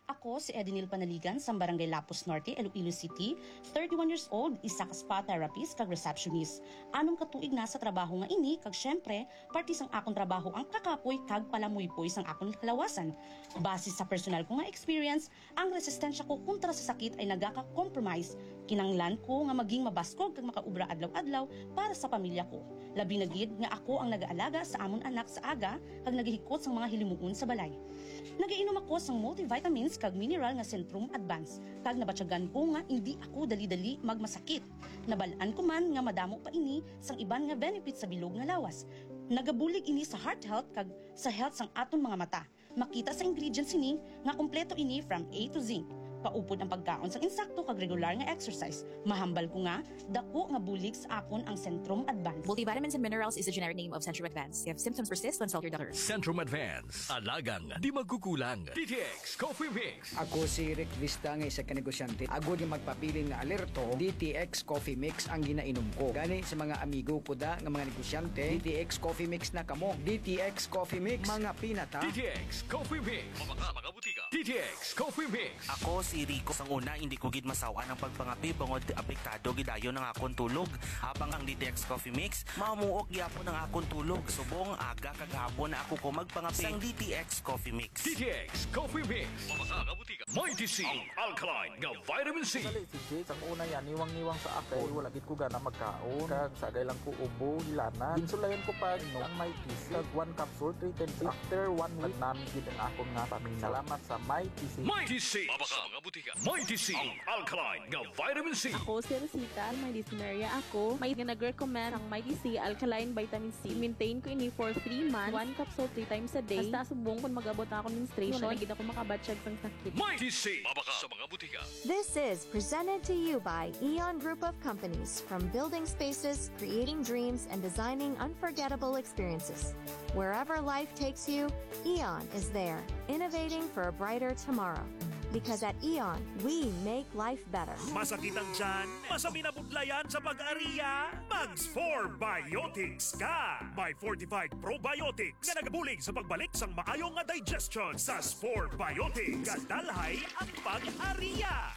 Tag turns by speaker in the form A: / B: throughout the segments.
A: Ako si Edinil Panaligan sa Barangay Lapus Norte, Iloilo City, 31 years old, isa ka spa therapist kag receptionist. Anong katuig na sa trabaho nga ini kag syempre, parte sang akong trabaho ang kakapoy kag palamuypoy sang akong kalawasan. Base sa personal ko nga experience, ang resistensya ko kontra sa sakit ay nagaka-compromise. Kinanglan ko nga maging mabaskog kag makaubra adlaw-adlaw para sa pamilya ko. Labi na gid nga ako ang nag-aalaga sa amon anak sa aga kag nagihikot sang mga hilimuon sa balay. Nagiinom ako sang multivitamins kag mineral nga Centrum Advance kag nabatyagan ko nga hindi ako dali-dali magmasakit. Nabalaan ko man nga madamo pa ini sang iban nga benefits sa bilog nga lawas. Nagabulig ini sa heart health kag sa health sang aton mga mata. Makita sa ingredients ini nga kompleto ini from A to Z. Paupod ang pagkaon sa insakto kag regular nga exercise. Mahambal ko nga, dako nga bulig sa akon ang Centrum Advance.
B: Multivitamins and minerals is the generic name of Centrum Advance. If symptoms persist, consult your doctor.
C: Centrum Advance. Alagang di magkukulang. DTX Coffee Mix.
D: Ako si Rick Vista nga isa ka negosyante. Ako yung magpapiling nga alerto, DTX Coffee Mix ang ginainom ko. Gani sa mga amigo ko da nga mga negosyante, DTX Coffee Mix na kamo. DTX Coffee Mix, mga pinata.
C: DTX Coffee Mix. Mga butika. DTX Coffee Mix.
E: Ako si Rico sang una hindi ko gid masawa ng pagpangapi bangod apektado gidayon ng akong tulog. Habang ang DTX Coffee Mix mamuok gyapon ng akong tulog. Subong aga kag hapon na ako ko magpangapi sang DTX Coffee Mix.
C: DTX Coffee Mix. Mga butika. Mighty C. Ang alkaline nga vitamin C.
F: Dali si Jake ang una yan niwang-niwang sa ako wala gid ko gana magkaon kag sagay lang ko ubo hilana insulayan ko pa no ang Mighty C kag 1 capsule 3 times after 1 week namin gid ang akong nga paminaw. Salamat sa Mighty C.
C: Mighty C. Mga butika. Mighty C. Ang alkaline nga vitamin C.
G: Ako si Rosita, may dyspnea ako. May nag-recommend ang Mighty C Alkaline Vitamin C. Maintain ko ini for 3 months. 1 capsule 3 times a day. Basta subong kung mag-abot ako ng menstruation. Wala gid ako makabatsyag sang sakit.
C: Mighty C. Sa mga butika.
H: This is presented to you by Eon Group of Companies. From building spaces, creating dreams, and designing unforgettable experiences. Wherever life takes you, Eon is there, innovating for a brighter tomorrow. Because at Eon, we make life better.
I: Masakit ang tiyan, masabi na budlayan sa pag-ariya, Mags 4 Biotics ka! May fortified probiotics na nagabulig sa pagbalik sang maayong nga digestion sa Spore Biotics. Kadalhay ang pag-ariya!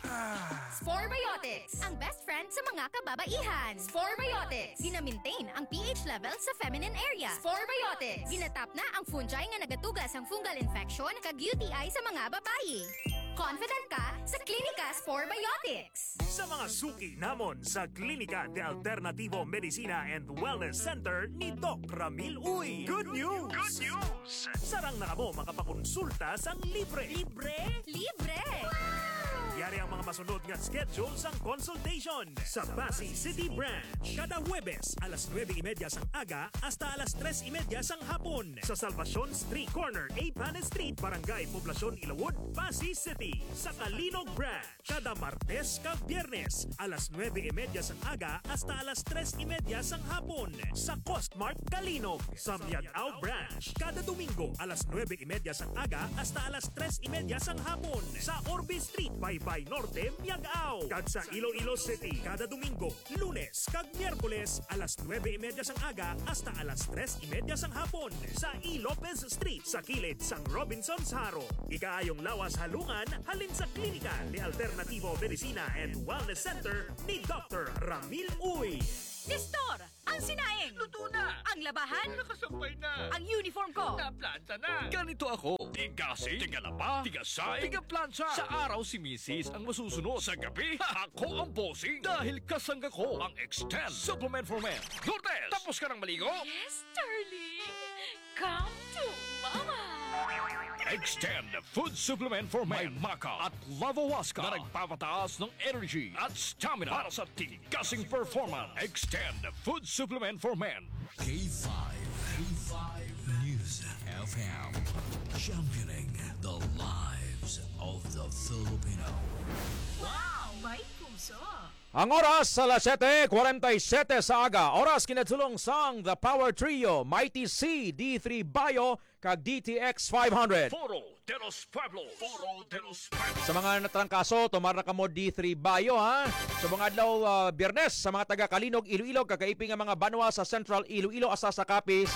J: Spore Biotics, ang best friend sa mga kababaihan. Spore Biotics, gina-maintain ang pH level sa feminine area. Spore Biotics, ginatap na ang fungi nga nagatugas ang fungal infection kag UTI sa mga babayi. Confident ka sa Klinika Spore Biotics.
I: Sa mga suki namon sa Klinika de Alternativo Medicina and Wellness Center ni Doc Ramil Uy. Good news! Good news! Sarang na kamo makapakonsulta sang libre. Libre?
J: Libre!
I: Yari ang mga masunod nga schedule sang consultation sa Pasig City Branch. Kada Huwebes, alas 9:30 sang aga hasta alas 3:30 sang hapon. Sa Salvacion Street Corner, A. Panes Street, Barangay Poblacion, Ilawod, Pasig City. Sa Kalinog Branch, kada Martes kag Biyernes, alas 9:30 sang aga hasta alas 3:30 sang hapon. Sa Costmart, Kalinog. Sa Miagao Branch, kada Domingo, alas 9:30 sang aga hasta alas 3:30 sang hapon. Sa Orbe Street, Baybay Norte, Miagao. Kag sa Iloilo City, kada Domingo, Lunes kag Miyerkules, alas 9:30 sang aga hasta alas 3:30 sang hapon. Sa E. Lopez Street, sa kilid sang Robinson's Haro. Ikaayong lawas halungan, halin sa Klinika de Alternativo Medicina and Wellness Center ni Dr. Ramil Uy.
J: Nestor, ang sinaing!
C: Luto na!
J: Ang labahan!
C: Nakasampay na!
J: Ang uniform ko!
C: Naplanta na! Ganito ako. Tigasing, tigalaba, tigasay, tigaplantsa. Sa araw si Mrs. ang masusunod. Sa gabi, ako ang bossing. Dahil kasangga ko ang Extend Supplement for Men. Lourdes, tapos ka ng maligo?
J: Yes, darling! Come to Mama!
C: Extend Food Supplement for Men. May Maca at Lavawaska na nagpapataas ng energy at stamina para sa tigasing performance. Extend Food Supplement for Men.
K: K5 News FM, championing the lives of the Filipino.
J: Wow! May puso!
L: Ang oras sa alas 7:47 sa aga. Oras kinatulong sang The Power Trio, Mighty C, D3 Bio, kag DTX 500.
C: Foro de los Pueblos. Foro de los Pueblos.
L: Sa mga natrangkaso, tumar na kamo D3 Bio ha. Sa mga adlaw Biyernes, sa mga taga Kalinog, Iloilo, kakaiping ang mga banwa sa Central Iloilo, asa sa Capiz.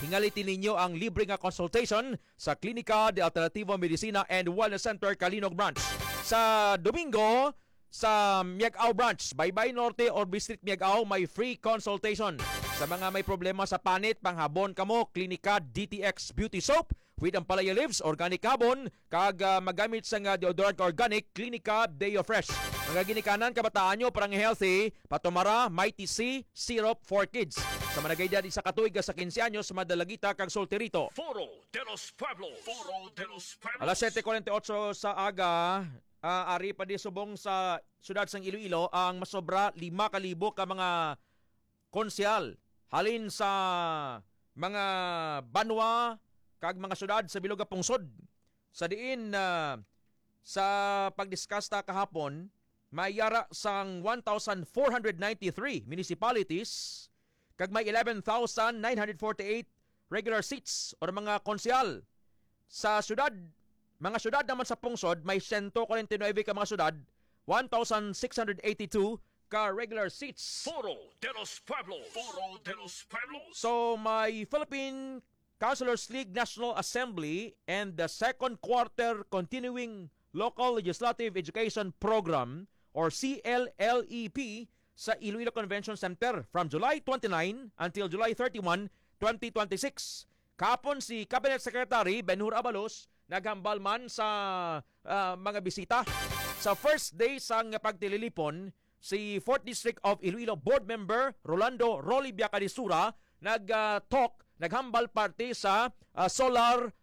L: Hingalitin ninyo ang libre nga consultation sa Klinika de Alternativo Medicina and Wellness Center Calinog Branch. Sa Domingo, sa Miagao Branch, Baybay Norte or District Miagao, may free consultation. Sa mga may problema sa panit, panghabon kamo, Klinika DTX Beauty Soap with Ampalaya Lives, Organic Habon, kag magamit sa nga deodorant organic, Klinika Deo Fresh. Mga ginikanan, kabataan nyo, parang healthy, Patumara, Mighty C, Syrup for Kids. Sa managay dyan sa katuig sa 15 anyos, madalagita kag solterito.
C: Foro de los Pueblos. Foro de los Pueblos.
L: Alas 7:48 sa aga, ari pa di subong sa siyudad sang Iloilo ang masobra 5,000 ka mga konsyal halin sa mga banwa kag mga siyudad sa bilog nga pungsod. Sa diin sa pagdiscuss ta kahapon, mayara sang 1,493 municipalities kag may 11,948 regular seats o mga konsyal. Sa syudad, mga syudad naman sa pungsod, may 149 ka mga syudad, 1,682 ka regular seats.
C: Foro de los Pueblos. Foro de los Pueblos.
L: So, may Philippine Councilors League National Assembly and the Second Quarter Continuing Local Legislative Education Program or CLLEP sa Iloilo Convention Center from July 29 until July 31, 2026. Kapon si Cabinet Secretary Benhur Abalos naghambal man sa mga bisita. Sa first day sang pagtililipon, si 4th District of Iloilo Board Member Rolando Rolibia Cadisura naghambal parte sa solar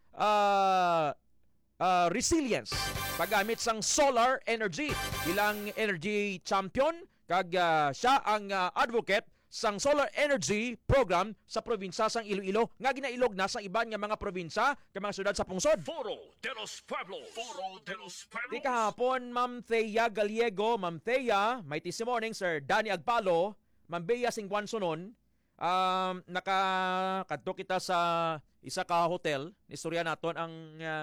L: resilience. Paggamit sang solar energy bilang energy champion kag siya ang advocate sang solar energy program sa probinsya sang Iloilo nga ginailog na sa iban nga mga probinsya kag mga syudad sa pungsod.
C: Foro de los Pueblos. Foro de los Pueblos.
L: Di kahapon, Ma'am Thea Gallego, Ma'am Thea, may this morning, Sir Danny Agpalo, Ma'am Bea Singwansonon, nakakadto kita sa isa ka hotel, istorya naton ang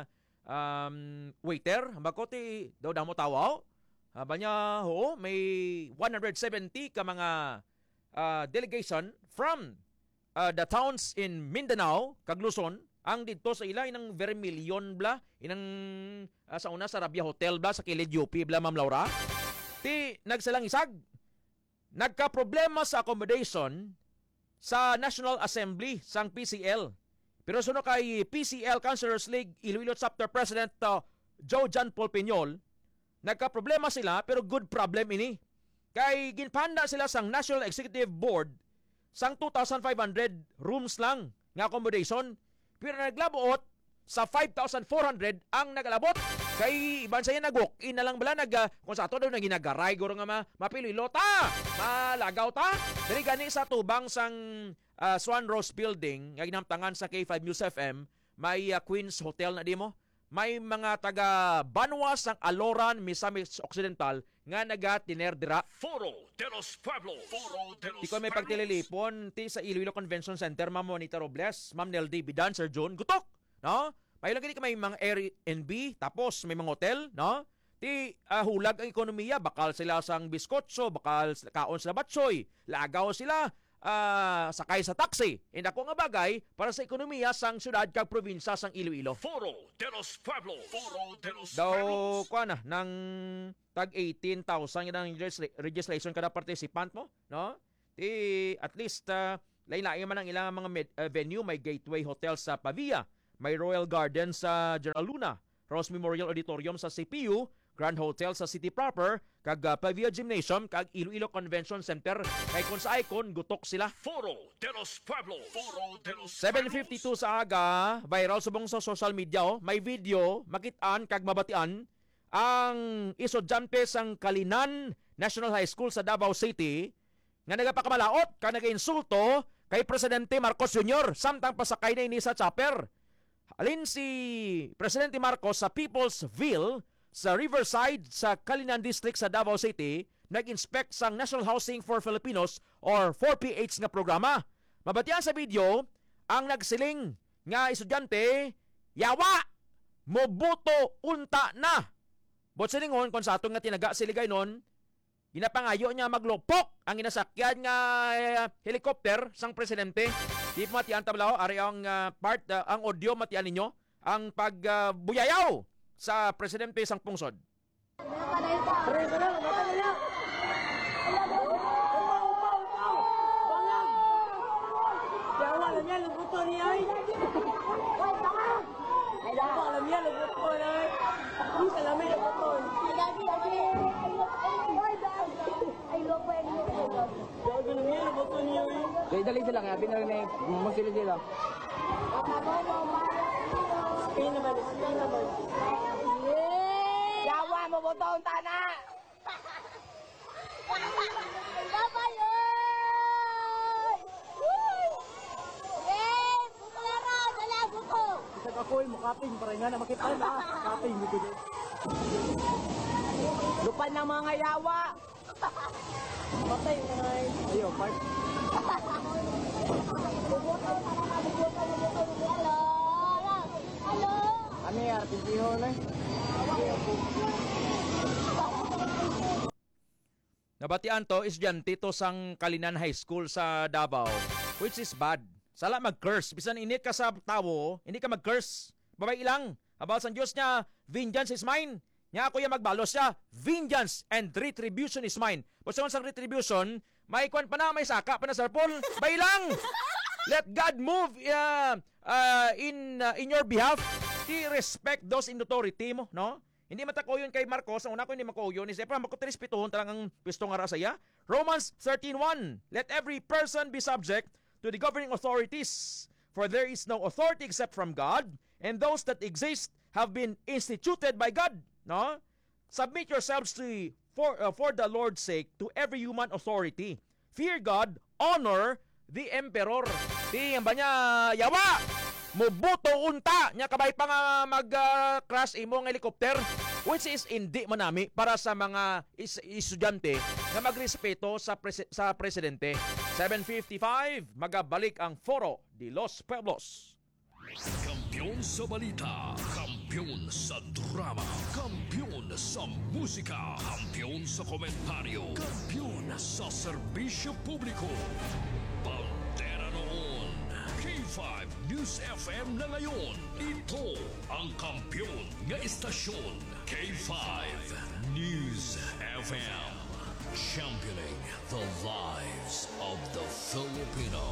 L: waiter, bakoti daw damo tawaw. Banya may 170 ka mga delegation from the towns in Mindanao, kag Luzon, ang dito sa ila inang Vermilion bla, inang sa una sa Rabia Hotel bla, sa kilid UP bla, Ma'am Laura. Ti nagsalang isag, nagka-problema sa accommodation sa National Assembly sang PCL. Pero suno kay PCL Councilors League Iloilo Chapter President Joe John Paul Piñol, nagka-problema sila pero good problem ini. Kay ginpanda sila sang National Executive Board sang 2,500 rooms lang nga accommodation. Pero naglabuot sa 5,400 ang nagalabot. Kay iban saya nag-walk-in na lang bala kung sa ato daw na ginagaray guro nga mapililo ta, malagaw ta. Dili gani sa tubang sang Swan Rose Building nga ginamtangan sa K5 News FM, may Queens Hotel na di mo. May mga taga Banwas ng Aloran, Misamis Occidental nga naga-tinerdira.
C: Foro de los Pueblos. Foro de los
L: Di ko may pagtililipon ti sa Iloilo Convention Center, Ma'am Juanita Robles, Ma'am Nel Bidan, Sir John Gutok, no? May lang gani may mga Airbnb, tapos may mga hotel, no? Ti hulag ang ekonomiya, bakal sila sang biskotso, bakal kaon sila batsoy, lagaw sila sakay sa taxi. Ako nga bagay para sa ekonomiya sang syudad kag probinsya sang Iloilo.
C: Foro de los Pueblos. Foro de los
L: Daw
C: Pueblos.
L: kuha na ng tag 18,000 yung registration kada participant mo, no? Ti at least lain-lain man ang ilang mga venue, may Gateway Hotel sa Pavia, may Royal Garden sa General Luna, Rose Memorial Auditorium sa CPU, Grand Hotel sa City Proper, kag Pavia Gymnasium, kag Iloilo Convention Center. Kay kung sa icon, gutok sila.
C: Foro de los Pueblos. Foro de los
L: 7:52 sa aga, viral subong sa social media, may video, makitaan kag mabatian, ang estudyante sang Kalinan National High School sa Davao City, nga nagapakamalaot, ka nag-insulto kay Presidente Marcos Jr. samtang pasakay na ini sa chopper. Alin si Presidente Marcos sa People's Ville, sa Riverside sa Kalinan District sa Davao City, nag-inspect sang National Housing for Filipinos or 4PH nga programa. Mabatian sa video, ang nagsiling nga estudyante, yawa! Mobuto unta na! Bot silingon, kung sa atong nga tinaga siligay nun, ginapangayo niya maglopok ang inasakyan nga helicopter sang presidente. Di matian tablaw, ari ang part, ang audio matian ninyo, ang pagbuyayaw sa Presidente sang Pungsod.
D: Kaya dali sila nga, pinarang magsila sila. Spain naman. Yawa mo mo taon tana! Isa kakoy, makaping, parang nga na makipan na. Kaping, dito. Lupan ng mga yawa! Patay na nga eh. Ayaw, part. Ano yung artisiho na eh?
L: Nabatian to estudyante to sang Kalinan High School sa Davao, which is bad. Sala mag-curse. Bisan init ka sa tawo, hindi ka mag-curse. Babay ilang. About sa Diyos niya, vengeance is mine. Nya ako yung magbalos siya, vengeance and retribution is mine. Basta sa retribution, may kwan pa na, may saka pa na, Sir Paul. Bay lang! Let God move in your behalf. Respect those in authority mo, no? Hindi matakoyon kay Marcos, ang una ko hindi makoyon, is epa makotrispituhon talagang pisto nga rasaya. Romans 13:1, let every person be subject to the governing authorities, for there is no authority except from God, and those that exist have been instituted by God. No? Submit yourselves for the Lord's sake to every human authority. Fear God, honor the emperor. Di ang banya yawa! Mubuto unta nya kabay pa nga mag-crash imong helicopter, which is hindi manami para sa mga estudyante na magrespeto sa presidente. 7:55 magabalik ang Foro de los Pueblos.
C: Kampiyon sa balita, kampiyon sa drama, kampiyon sa musika, kampiyon sa komentaryo, kampiyon sa serbisyo publiko. Bandera noon, K5 News FM na ngayon. Ito ang kampiyon nga istasyon, K5 News FM. Championing the lives of the Filipino.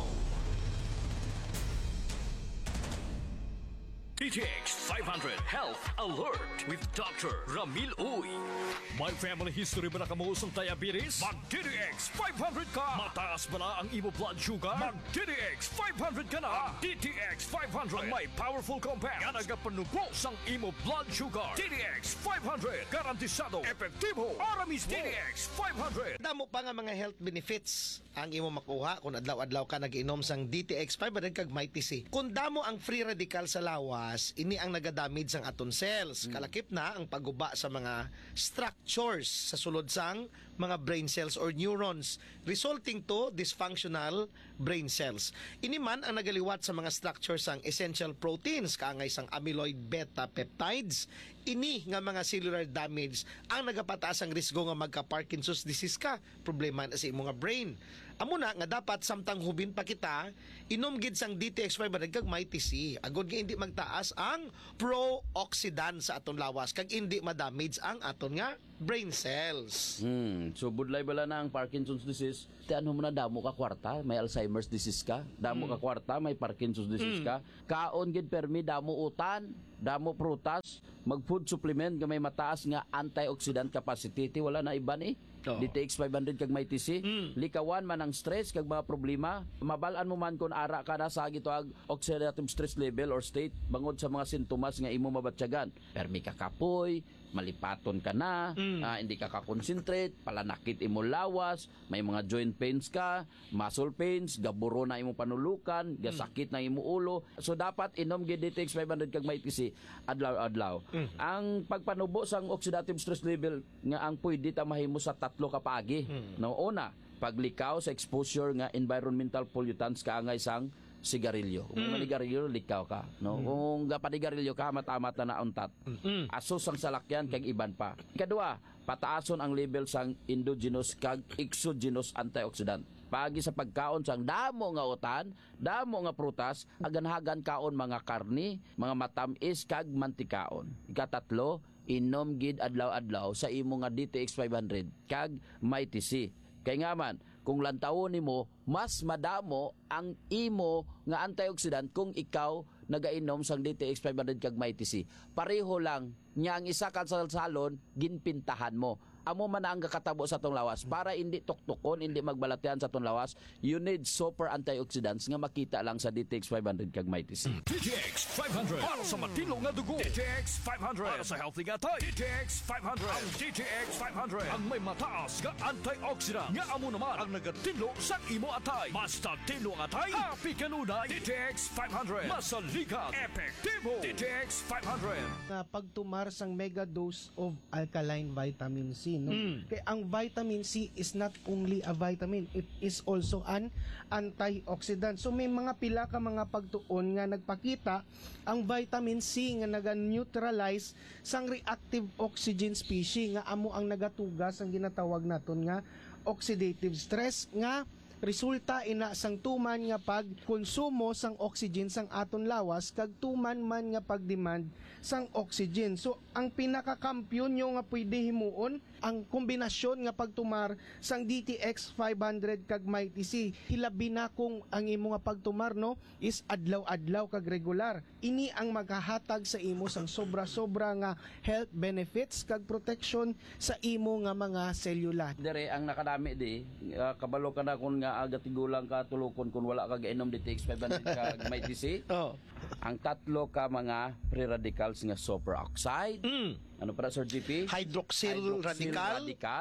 C: DTX 500 Health Alert with Dr. Ramil Uy. May family history ba na kamusong diabetes? Mag-DTX 500 ka! Mataas ba na ang imo blood sugar? Mag-DTX 500 ka na! DTX 500 ang may powerful compound nga nagapanubo sang imo blood sugar. DTX 500 garantisado, epektibo, ara mismo. DTX 500
M: Damo pa nga mga health benefits ang imo makuha kung adlaw-adlaw ka nag-inom sang DTX 500 kag may TC. Kung damo ang free radical sa lawas, ini ang nagadamage sang aton cells. Kalakip na ang paguba sa mga structures sa sulod sang mga brain cells or neurons, resulting to dysfunctional brain cells. Ini man ang nagaliwat sa mga structures sang essential proteins, kaangay sang amyloid beta peptides. Ini nga mga cellular damage ang nagapataas ang risgo nga magka-Parkinson's disease ka, problema na sa imong brain. Amo na nga dapat samtang hubin pa kita, inom gid sang DTX 500 kag may TC. Agod nga hindi magtaas ang pro-oxidant sa aton lawas kag hindi ma-damage ang aton nga brain cells.
N: So budlay bala na ang Parkinson's disease, tiyan mo na damo ka kwarta, may Alzheimer's disease ka, damo ka kwarta, may Parkinson's disease ka. Kaon gid permi damo utan, damo prutas, mag-food supplement nga may mataas nga antioxidant capacity, wala na iban eh. DTX 500 kag may TC, likawan man ang stress kag mga problema, mabalaan mo man kung ara ka na sa gito ag oxidative stress level or state bangod sa mga sintomas nga imo mabatyagan. Permi ka kapoy, malipaton ka na, hindi ka ka-concentrate, palanakit imo lawas, may mga joint pains ka, muscle pains, gaburo na imo panulukan, gasakit na imo ulo. So dapat inom gid DTX 500 kag may TC adlaw-adlaw. Ang pagpanubo sang oxidative stress level nga ang pwede ta mahimo sa tatlo ka paagi. No, una, paglikaw sa exposure nga environmental pollutants kaangay sang sigarilyo. Kung manigarilyo, likaw ka. No? Kung panigarilyo ka, mata-mata na untat. Asos ang salakyan, kag iban pa. Kadua, pataason ang level sang endogenous kag exogenous antioxidant. Pagi sa pagkaon sang damo nga utan, damo nga prutas, aganhagan kaon mga karni, mga matamis kag mantikaon. Ikatatlo, inom gid adlaw-adlaw sa imo nga DTX 500 kag Mighty C. Kay nga man, kung lantawon nimo, mas madamo ang imo nga antioxidant kung ikaw nagainom sang DTX 500 kag Mighty C. Pareho lang nya ang isa ka salsalon ginpintahan mo. Amo man ang kakatabo sa tong lawas para hindi tuktukon, hindi magbalatian sa tong lawas. You need super antioxidants nga makita lang sa DTX 500 kag Mighty C.
C: DTX 500 para sa matilong nga dugo. DTX 500 para sa healthy nga tayo. DTX 500 ang DTX 500 ang may mataas nga antioxidant nga amo naman ang nagatilo sa imo atay. Basta tilo nga atay, happy kanunay. DTX 500 masalikat, epektibo. DTX 500
O: nga pagtumar sang mega dose of alkaline vitamin C, no? Kaya ang vitamin C is not only a vitamin, it is also an antioxidant. So may mga pila ka mga pagtuon nga nagpakita ang vitamin C nga naga-neutralize sang reactive oxygen species nga amo ang nagatugas ang ginatawag naton nga oxidative stress nga resulta ina sang tuman nga pagkonsumo sang oxygen sang aton lawas kag tuman man nga pagdemand sang oxygen. So ang pinakakampiyon nyo nga pwede himuon ang kombinasyon nga pagtumar sang DTX 500 kag Mighty C. Hilabi na kung ang imo nga pagtumar, no, is adlaw-adlaw kag regular. Ini ang maghahatag sa imo sang sobra-sobra nga health benefits kag protection sa imo nga mga selula.
N: Dire ang nakadami di kabalo ka na kun nga agatigulang ka tulukon kun wala ka gainom DTX 500 kag Mighty C. Ang tatlo ka mga free radicals nga superoxide. Ano para Sir GP?
M: Hydroxyl radical,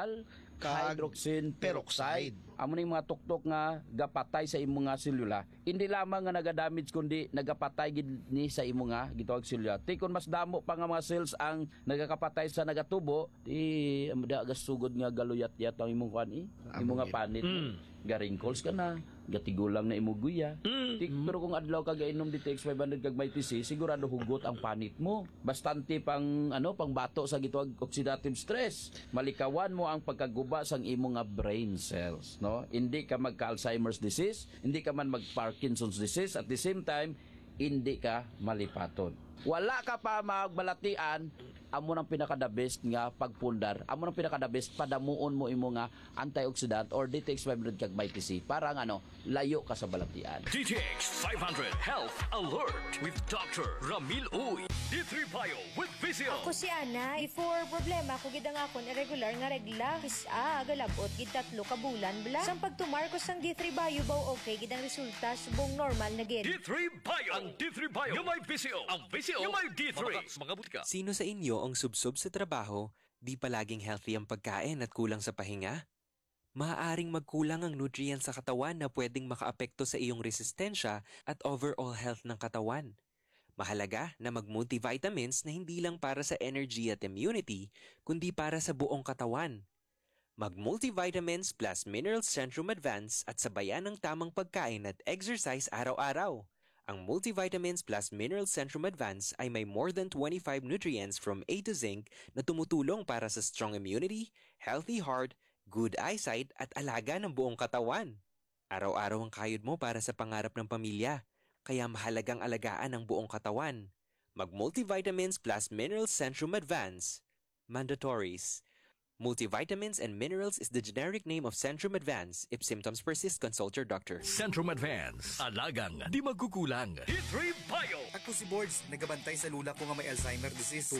N: hydroxyl peroxide. Amo ning mga tuktok nga gapatay sa imo nga selula. Hindi lamang nga nagadamage kundi nagapatay gid ni sa imo nga gitawag selula. Tikon mas damo pa nga mga cells ang nagakapatay sa nagatubo, di amda gasugod nga galuyat-yat ang imong kuan imo nga panit. Ga-wrinkles ka na, gatigulang na imuguya. Pero kung adlaw ka gainom DTX 500 kag Mighty C, sigurado hugot ang panit mo. Bastante pang pang bato sa gitawag oxidative stress. Malikawan mo ang pagkaguba sang imo nga brain cells, no? Hindi ka magka-Alzheimer's disease, hindi ka man mag-Parkinson's disease, at the same time hindi ka malipaton. Wala ka pa magbalatian, amo nang pinaka-the best nga pagpundar. Amo nang pinaka-the best padamuon mo imo nga antioxidant or DTX 500 kag Mighty C para nga layo ka sa balatian.
C: DTX 500 Health Alert with Dr. Ramil Uy. D3 Bio with Visio.
P: Ako si Ana, before problema ko gid ang akon irregular nga regla, kisa galabot gid 3 ka bulan bla. Sang pagtumar ko sang D3 Bio baw okay gid ang resulta subong normal na gid.
C: D3 Bio, ang D3 Bio, yung may Visio, ang Visio, yung may D3. Mga butika.
Q: Sino sa inyo ang subsob sa trabaho, di palaging healthy ang pagkain at kulang sa pahinga? Maaaring magkulang ang nutrients sa katawan na pwedeng makaapekto sa iyong resistensya at overall health ng katawan. Mahalaga na mag-multivitamins na hindi lang para sa energy at immunity, kundi para sa buong katawan. Mag-multivitamins plus Minerals Centrum Advance at sabayan ng tamang pagkain at exercise araw-araw. Ang Multivitamins plus Minerals Centrum Advance ay may more than 25 nutrients from A to zinc na tumutulong para sa strong immunity, healthy heart, good eyesight at alaga ng buong katawan. Araw-araw ang kayod mo para sa pangarap ng pamilya, kaya mahalagang alagaan ang buong katawan. Mag-Multivitamins plus Minerals Centrum Advance. Mandatories. Multivitamins and minerals is the generic name of Centrum Advance. If symptoms persist, consult your doctor.
C: Centrum Advance. Alagang di magkukulang. D3 Bio.
R: Ako si Boards, nagabantay sa lula ko nga may Alzheimer disease.